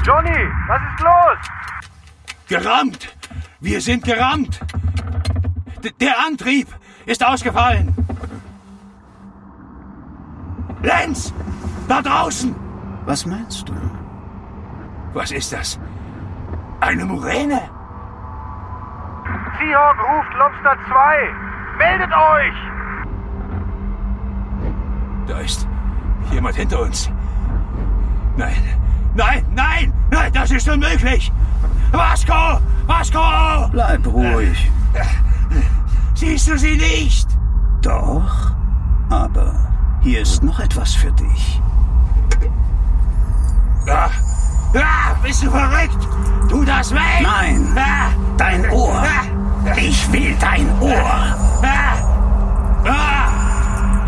Johnny, was ist los? Gerammt! Wir sind gerammt! Der Antrieb ist ausgefallen! Lenz! Da draußen! Was meinst du? Was ist das? Eine Muräne? Seahawk ruft Lobster 2. Meldet euch! Da ist jemand hinter uns. Nein, nein, nein, nein, das ist unmöglich! Vasco! Vasco! Bleib ruhig. Siehst du sie nicht? Doch, aber hier ist noch etwas für dich. Bist du verrückt? Tu das weg! Nein, dein Ohr. Ich will dein Ohr.